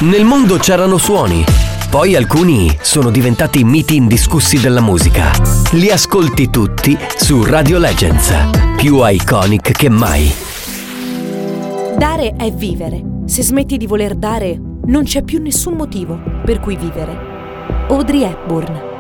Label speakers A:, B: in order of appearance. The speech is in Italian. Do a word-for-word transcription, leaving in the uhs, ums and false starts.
A: Nel mondo c'erano suoni, poi alcuni sono diventati miti indiscussi della musica. Li ascolti tutti su Radio Legends, più iconic che mai.
B: Dare è vivere. Se smetti di voler dare, non c'è più nessun motivo per cui vivere. Audrey Hepburn.